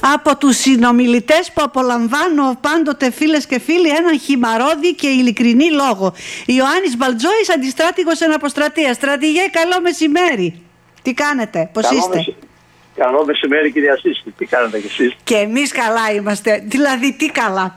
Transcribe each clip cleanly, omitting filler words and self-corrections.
από τους συνομιλητές που απολαμβάνω πάντοτε, φίλες και φίλοι, έναν χυμαρόδι και ειλικρινή λόγο. Ιωάννης Μπαλτζόης, αντιστράτηγος εν αποστρατεία. Στρατηγέ, καλό μεσημέρι. Τι κάνετε, πώς είστε? Καλό μεσημέρι, κυρία Σύσκη. Τι κάνετε κι εσείς? Και εμείς καλά είμαστε. Δηλαδή, τι καλά.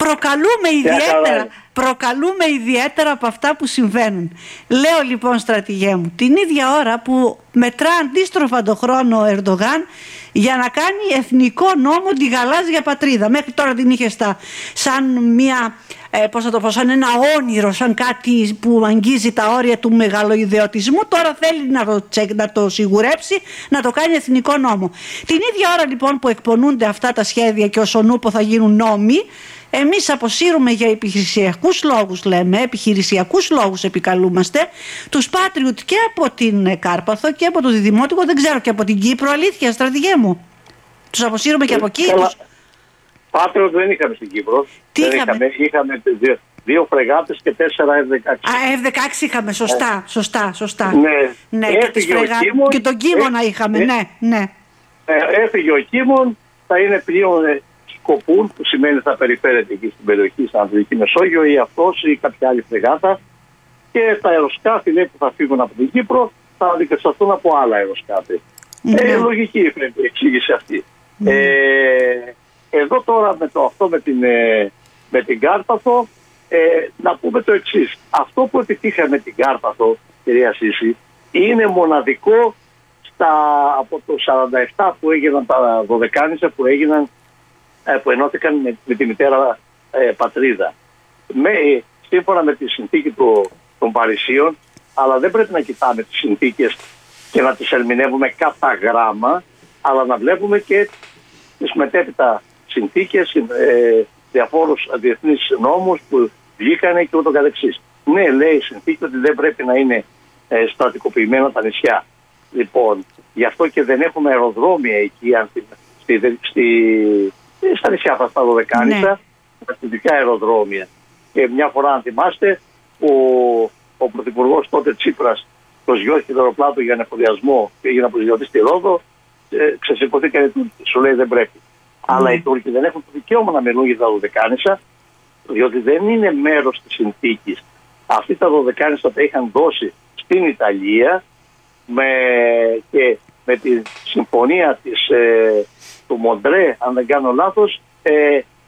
Προκαλούμε ιδιαίτερα από αυτά που συμβαίνουν. Λέω λοιπόν, στρατηγέ μου, την ίδια ώρα που μετρά αντίστροφα το χρόνο ο Ερντογάν για να κάνει εθνικό νόμο τη γαλάζια πατρίδα. Μέχρι τώρα την είχε σαν μια, σαν ένα όνειρο, σαν κάτι που αγγίζει τα όρια του μεγαλοειδεωτισμού. Τώρα θέλει να το σιγουρέψει, να το κάνει εθνικό νόμο. Την ίδια ώρα λοιπόν που εκπονούνται αυτά τα σχέδια και ως ο νούπο θα γίνουν νόμοι, εμείς αποσύρουμε για επιχειρησιακούς λόγους, λέμε, επιχειρησιακούς λόγους επικαλούμαστε, τους Patriot και από την Κάρπαθο και από το Διδημότικο, δεν ξέρω, και από την Κύπρο, αλήθεια, στρατηγέ μου. Τους αποσύρουμε και από εκεί. Patriot δεν είχαμε στην Κύπρο. Τι είχαμε? Είχαμε 2 φρεγάτες και 4 F-16. F-16 είχαμε, σωστά. Ναι, και τον Κίμωνα είχαμε, ναι. Έφυγε ο Κίμων, θα είναι πλέον Σκοπούν, που σημαίνει θα περιφέρεται εκεί στην περιοχή, στην Ανατολική Μεσόγειο, ή αυτός ή κάποια άλλη φρεγάτα, και τα αεροσκάφη, λέει, που θα φύγουν από την Κύπρο θα αντικατασταθούν από άλλα αεροσκάφη. Λογική η εξήγηση αυτή. Εδώ τώρα με την Κάρπαθο, να πούμε το εξής. Αυτό που επιτύχαμε με την Κάρπαθο, κυρία Σύση, είναι μοναδικό από το 47 που έγιναν τα Δωδεκάνησα, που ενώθηκαν με τη μητέρα πατρίδα. Σύμφωνα με τη συνθήκη των Παρισίων, αλλά δεν πρέπει να κοιτάμε τις συνθήκες και να τις ερμηνεύουμε κατά γράμμα, αλλά να βλέπουμε και τις μετέπειτα συνθήκες, διαφόρους διεθνείς νόμους που βγήκανε και ούτω καθεξής. Ναι, λέει η συνθήκη ότι δεν πρέπει να είναι στρατικοποιημένα τα νησιά. Λοιπόν, γι' αυτό και δεν έχουμε αεροδρόμια εκεί, στα νησιά αυτά στα Δωδεκάνησα, τα δυτικά αεροδρόμια. Και μια φορά, αν θυμάστε, ο πρωθυπουργός τότε Τσίπρας προσγειώθηκε το αεροπλάνο για ανεφοδιασμό και έγινε αποζηλωτή στη Ρόδο, ξεσηκωθήκαν οι Τούρκοι. Σου λέει δεν πρέπει. Αλλά οι Τούρκοι δεν έχουν το δικαίωμα να μιλούν για τα Δωδεκάνησα, διότι δεν είναι μέρος της συνθήκης. Αυτοί τα Δωδεκάνησα τα είχαν δώσει στην Ιταλία και με τη συμφωνία του Μοντρέ, αν δεν κάνω λάθος,